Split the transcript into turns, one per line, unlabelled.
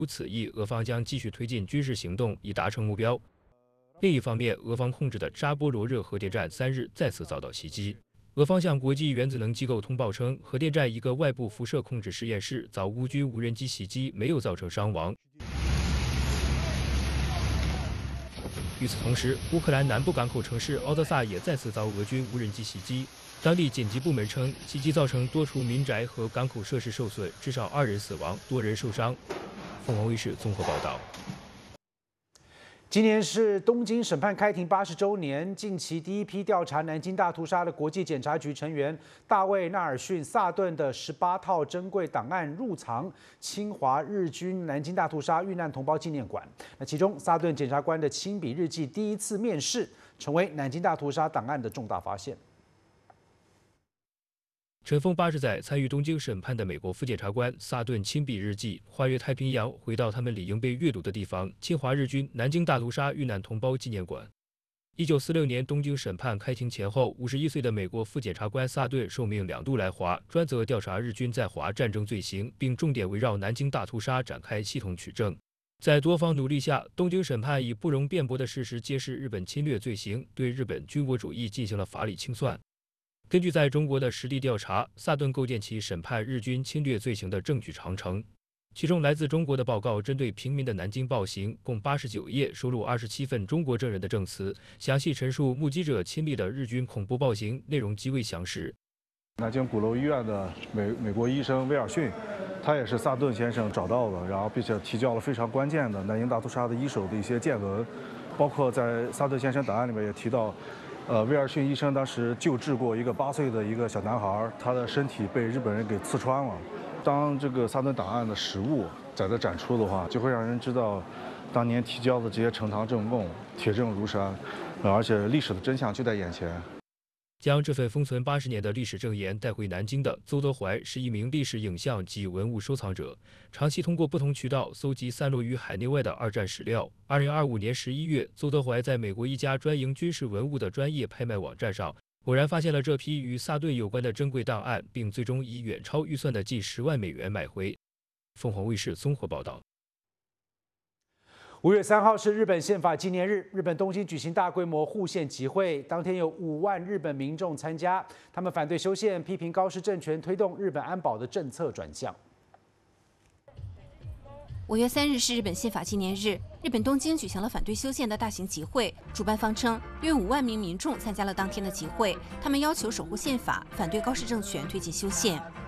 如此意，俄方将继续推进军事行动以达成目标。另一方面，俄方控制的扎波罗热核电站3日再次遭到袭击。俄方向国际原子能机构通报称，核电站一个外部辐射控制实验室遭乌军无人机袭击，没有造成伤亡。与此同时，乌克兰南部港口城市奥德萨也再次遭俄军无人机袭击。当地紧急部门称，袭击造成多处民宅和港口设施受损，至少2人死亡，多人受伤。凤凰卫视综合报道。
今年是东京审判开庭80周年，近期第一批调查南京大屠杀的国际检察局成员大卫·纳尔逊·萨顿的18套珍贵档案入藏侵华日军南京大屠杀遇难同胞纪念馆。那其中，萨顿检察官的亲笔日记第一次面世，成为南京大屠杀档案的重大发现。
尘封80载，参与东京审判的美国副检察官萨顿亲笔日记，跨越太平洋，回到他们理应被阅读的地方——侵华日军南京大屠杀遇难同胞纪念馆。1946年东京审判开庭前后，51岁的美国副检察官萨顿受命2度来华，专责调查日军在华战争罪行，并重点围绕南京大屠杀展开系统取证。在多方努力下，东京审判以不容辩驳的事实揭示日本侵略罪行，对日本军国主义进行了法理清算。根据在中国的实地调查，萨顿构建起审判日军侵略罪行的证据长城。其中来自中国的报告针对平民的南京暴行共89页，收录27份中国证人的证词，详细陈述目击者亲历的日军恐怖暴行，内容极为详实。
南京鼓楼医院的美国医生威尔逊，他也是萨顿先生找到的，然后并且提交了非常关键的南京大屠杀的一手的一些见闻，包括在萨顿先生档案里面也提到。威尔逊医生当时救治过一个8岁的一个小男孩，他的身体被日本人给刺穿了。当这个萨顿档案的实物在这展出的话，就会让人知道，当年提交的这些呈堂证供铁证如山，而且历史的真相就在眼前。
将这份封存80年的历史证言带回南京的邹德怀是一名历史影像及文物收藏者，长期通过不同渠道搜集散落于海内外的2战史料。2025年11月，邹德怀在美国一家专营军事文物的专业拍卖网站上，偶然发现了这批与萨顿有关的珍贵档案，并最终以远超预算的近10万美元买回。凤凰卫视综合报道。
5月3号是日本宪法纪念日，日本东京举行大规模护宪集会，当天有5万日本民众参加，他们反对修宪，批评高市政权推动日本安保的政策转向。
5月3日是日本宪法纪念日，日本东京举行了反对修宪的大型集会，主办方称约5万名民众参加了当天的集会，他们要求守护宪法，反对高市政权推进修宪。